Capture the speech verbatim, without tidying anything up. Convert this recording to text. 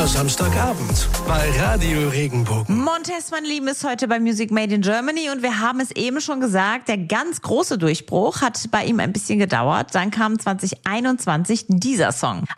Immer Samstagabend bei Radio Regenbogen. Montez, mein Lieben, ist heute bei Music Made in Germany und wir haben es eben schon gesagt, der ganz große Durchbruch hat bei ihm ein bisschen gedauert. Dann kam zwanzig einundzwanzig dieser Song.